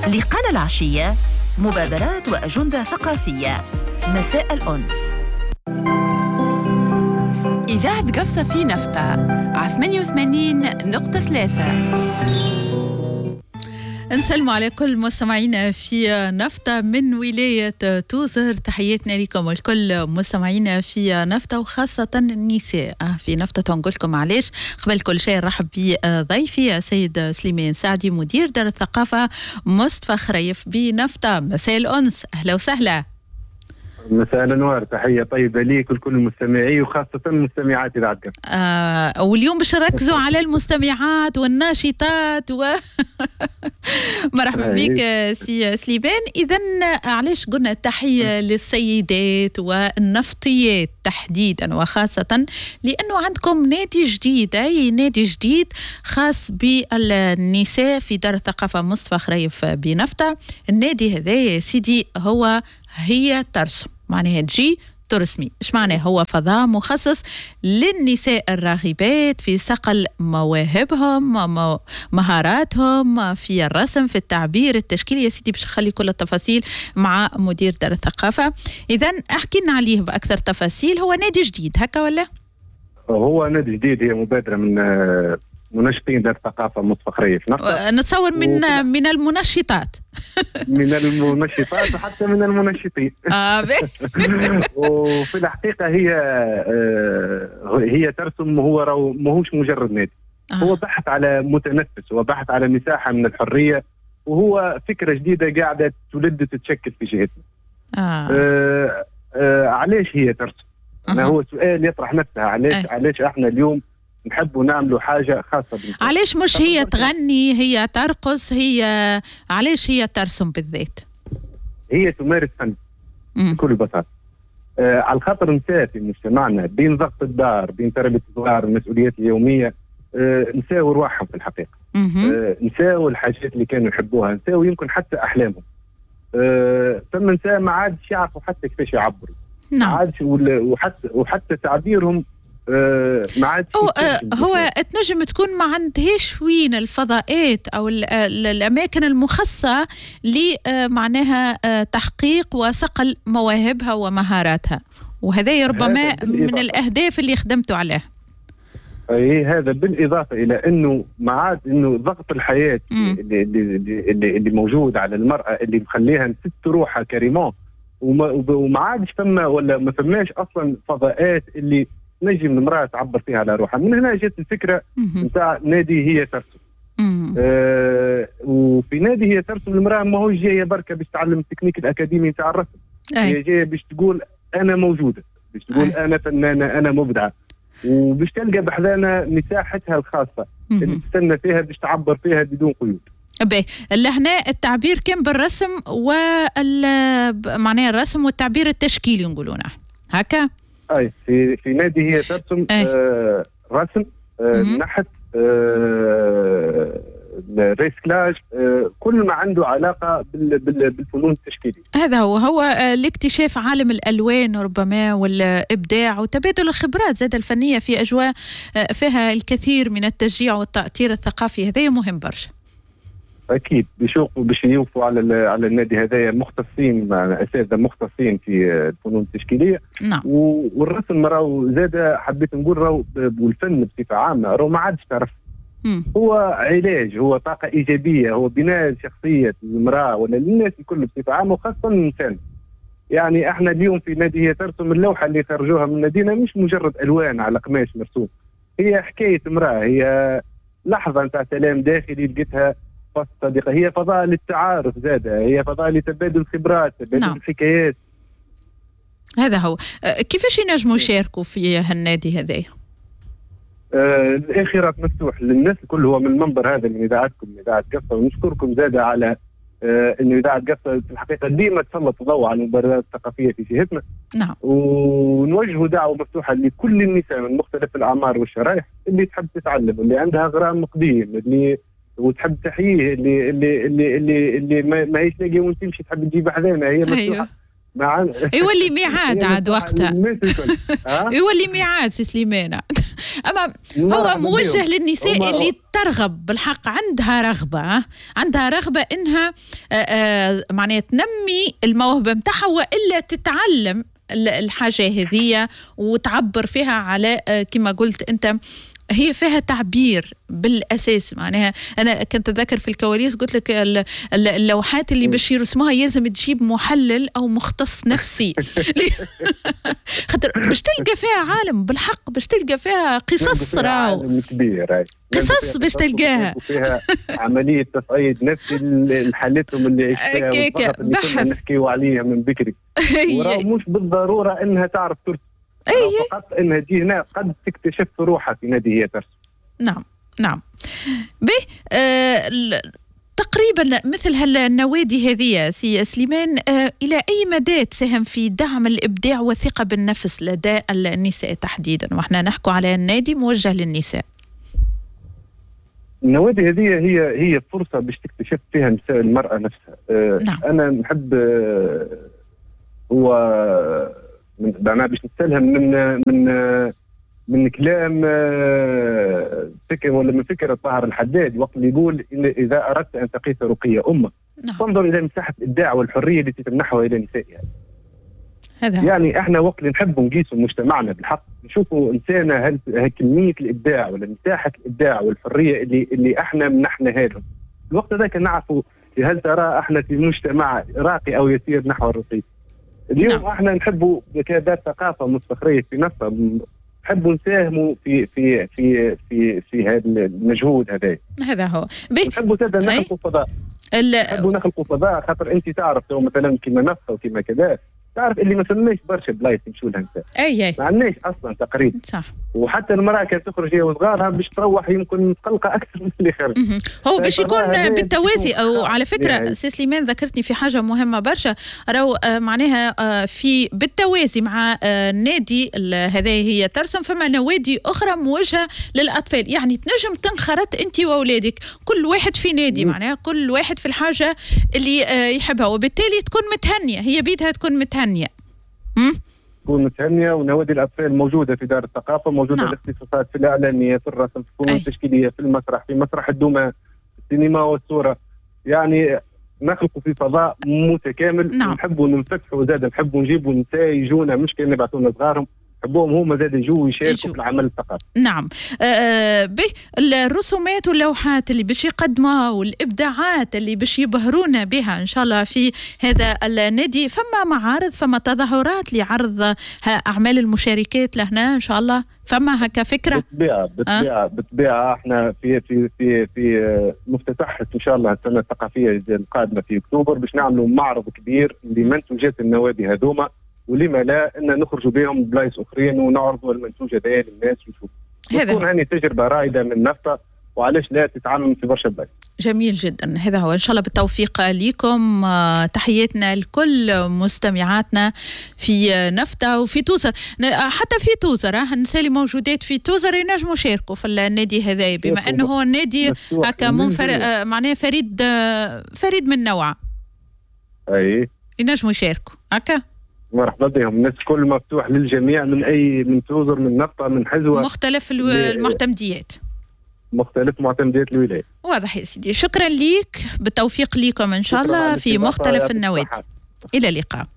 لقانا العشية مبادرات وأجندة ثقافية. مساء الأنس. إذاعة قفصة في نفطة على 88.3. نسلم على كل مستمعينا في نفطة من ولاية توزر. تحياتنا لكم الكل مستمعينا في نفطة، وخاصة النساء في نفطة. نقول لكم علاش. قبل كل شيء نرحب بضيفي السيد سليمان سعدي، مدير دار الثقافة مصطفى خريف بنفطة. مساء الأنس، أهلا وسهلا. مساء الانوار، تحيه طيبه ليك ولكل المستمعين وخاصه المستمعات اذاعه قفصة. واليوم باش نركزوا على المستمعات والناشطات مرحبا بك سي سليمان. اذا علاش قلنا تحيه للسيدات والنفطيات تحديدا وخاصه؟ لانه عندكم نادي جديد، اي نادي جديد خاص بالنساء في دار الثقافه مصطفى خريف بنفطة. النادي هذا يا سيدي هي ترسم، معناها تجي ترسمي. ايش معناه؟ هو فضاء مخصص للنساء الراغبات في صقل مواهبهم، مهاراتهم في الرسم، في التعبير التشكيلي. يا سيدي باش نخلي كل التفاصيل مع مدير دار الثقافة. اذا احكي لنا عليه باكثر تفاصيل. هو نادي جديد هكا ولا؟ هو نادي جديد، هي مبادرة من منشطين دار الثقافة مصطفى خريف نفطة. نتصور من المنشطات من المنشطات وحتى من المنشطين. وفي الحقيقة هي ترسم. هو ماهوش مجرد نادي. هو بحث على متنفس، هو بحث على مساحة من الحرية، وهو فكرة جديدة قاعدة تولد تتشكل في جهتنا. علاش هي ترسم؟ هو سؤال يطرح نفسه. علاش احنا اليوم نحبوا نعملوا حاجة خاصة بالنسبة. علاش مش هي تغني، هي ترقص، علاش هي ترسم بالذات؟ هي تمارس فن بكل بساطة. على الخاطر نساء في مجتمعنا بين ضغط الدار، بين تربية الصغار، المسؤوليات اليومية، نساو رواحهم في الحقيقة. نساو الحاجات اللي كانوا يحبوها، نساو يمكن حتى أحلامهم. ثم نساء ما عادش يعرفوا حتى كيفاش يعبروا. نعم. ما عادش وحتى تعبيرهم ما عادش. هو تنجم تكون ما عندهاش وين الفضاءات او الاماكن المخصصه لمعناها تحقيق وصقل مواهبها ومهاراتها، وهذا ربما من الاهداف اللي خدمتوا عليها. هذا بالاضافه الى انه ما عاد انه ضغط الحياه اللي موجود على المراه اللي مخليها نسد روحها كريمون، وما عادش فما ولا ما فماش اصلا فضاءات اللي نجم المرأة تعبر فيها على روحها. من هنا جت الفكرة نتاع نادي هي ترسم. وفي نادي هي ترسم المرأة ما هو جاية بركة باش تعلم التكنيك الأكاديمي نتاع الرسم. هي جاية باش تقول أنا موجودة، باش تقول أنا فنانة، أنا مبدعة، وباش تلقى بحذانا مساحتها الخاصة اللي تستنى فيها باش تعبر فيها بدون قيود. لهنا التعبير كان بالرسم معناه الرسم والتعبير التشكيلي نقولونه هكا. في نادي هي ترسم رسم، نحت، ريسكلاج، كل ما عنده علاقة بالفنون التشكيلية. هذا هو الاكتشاف عالم الألوان ربما والإبداع وتبادل الخبرات زاد الفنية في أجواء فيها الكثير من التشجيع والتأثير الثقافي. هذا مهم برشا. اكيد باش يوقفوا على النادي هذايا مختصين، مع اساتذه مختصين في الفنون التشكيليه. نعم. والرسم راهو زاد، حبيت نقول راهو والفن بصفه عامه راهو ما عادش تعرف. هو علاج، هو طاقه ايجابيه، هو بناء شخصيه المراه ولا للناس الكل بصفه عامه وخاصه الانسان. يعني احنا اليوم في نادي هي ترسم، اللوحه اللي خرجوها من نادينا مش مجرد الوان على قماش مرسوم، هي حكايه امراه، هي لحظه نتاع سلام داخلي لقيتها صديقة، هي فضاء للتعارف زادة، هي فضاء لتبادل الخبرات، تبادل الحكايات. هذا هو. كيفاش ينجموا يشاركوا في هالنادي هذا؟ الآخرات مفتوح للناس الكل. هو من المنبر هذا من إذاعتكم، من إذاعة قفصة، ونشكركم زادة على إنه إذاعة قفصة في الحقيقة ديما تسلط الضوء على المبادرات الثقافية في جهتنا. نعم. ونوجه دعوة مفتوحة لكل النساء من مختلف الأعمار والشرائح اللي تحب تتعلم، اللي عندها غرام قديم، اللي وتحب تحييه، اللي ما هيش لاقي وين تمشي تحب تجيب حذانا. هي مفتوحه. يولي ميعاد عاد وقتها. يولي ميعاد سي سليمان. اما هو موجه للنساء اللي ترغب بالحق، عندها رغبه انها معناها تنمي الموهبه نتاعها والا تتعلم الحاجه هذه وتعبر فيها على كما قلت انت، هي فيها تعبير بالاساس. معناها انا كنت اتذكر في الكواليس قلت لك اللوحات اللي باش يرسموها لازم تجيب محلل او مختص نفسي خاطر باش تلقى فيها عالم بالحق، باش تلقى فيها قصص راهو كبير، قصص باش تلقاها فيها عمليه تصعيد نفسي لحالتهم اللي عشتها بحث نحكيو عليها من بكري. وراهو مش بالضروره انها تعرف ترسم، فقط انها تجي هنا قد تكتشف روحها في نادي هي ترسم. نعم تقريبا مثل هالنوادي هذه سي سليمان الى اي مدى تساهم في دعم الابداع والثقه بالنفس لدى النساء تحديدا، واحنا نحكوا على النادي موجه للنساء؟ النوادي هذه هي فرصه باش تكتشف فيها نساء المراه نفسها. نعم. انا نحب هو أنا باش نستلهم من كلام فكر ولا من فكرة طاهر الحداد وقت اللي يقول إن إذا أردت أن تقيس رقي أمة فانظر إلى مساحة الإبداع والحرية التي تمنحها إلى نسائها. يعني إحنا وقت اللي نحب نقيسوا مجتمعنا بالحق نشوفوا إنسانة هل كمية الإبداع ولا مساحة الإبداع والحرية اللي إحنا منحناها لهم. الوقت ذاك نعرفوا هل ترى إحنا في مجتمع راقي أو يسير نحو الرقي. اليوم احنا نحبوا كذا ثقافه مستقريه في نفسها، نحبوا نساهموا في هذا المجهود هذا هو. نحبوا زاد نخلقوا فضاء، نحبوا نخلقوا فضاء، خاطر انت تعرف مثلا كيما نفسه وكيما كذا، تعرف اللي ما فماش برشا بلايص يمشوا لها نساء. اي ما عندناش اصلا تقريبا. صح. وحتى المراه كانت تخرج هي وصغارها باش تروح يمكن متقلقه اكثر من اللي خارج. هو باش يكون بالتوازي. او على فكره سي سليمان ذكرتني في حاجه مهمه برشا، راهو معناها في بالتوازي مع النادي هذا هي ترسم، فما نوادي اخرى موجهه للاطفال، يعني تنجم تنخرط انت واولادك كل واحد في نادي، معناها كل واحد في الحاجه اللي يحبها، وبالتالي تكون متهنيه، هي بيدها تكون متهنيه. تكون متهنيه. ونوادي الاطفال موجوده في دار الثقافه، موجوده الاختصاصات في الاعلاميه، في الرسم، في الفنون التشكيليه، في المسرح، في مسرح الدمى، في السينما والصوره. يعني نخلقوا في فضاء متكامل. نحبوا نفتحوا زاد، نحبوا نجيبوا نساء يجونا، مش كان يبعثوا لنا صغارهم، نحبوهم هما زاد يجوا يشاركوا في العمل الثقافي. نعم. الرسومات واللوحات اللي باش يقدموها والابداعات اللي باش يبهرونا بها ان شاء الله في هذا النادي، فما معارض، فما تظاهرات لعرض اعمال المشاركات لهنا ان شاء الله، فما هكا فكره؟ بالطبيعه احنا في مفتتح ان شاء الله السنه الثقافيه القادمه في اكتوبر باش نعملوا معرض كبير لمنتوجات النوادي هذوما، ولما لا ان نخرجوا بهم بلايص اخرين ونعرضوا المنتوج هذا للناس ويشوفوا. تكون هذه تجربه رائده من نفطه، وعلاش لا تتعمم في برشا بلايص. جميل جدا. هذا هو ان شاء الله بالتوفيق لكم. تحياتنا لكل مستمعاتنا في نفطه وفي توزر، حتى في توزر النساء اللي موجودات في توزر ينجموا يشاركوا في النادي هذا، بما انه هو النادي هكا معناه فريد من نوعه. اي ينجموا يشاركوا هكا. مرحبا بهم، الناس كل مفتوح للجميع، من توزر، من نفطه، من حزوه، مختلف المعتمديات، مختلف معتمدات الولايه. واضح يا سيدي. شكرا ليك، بالتوفيق لكم ان شاء الله في مختلف النوادي. الى اللقاء.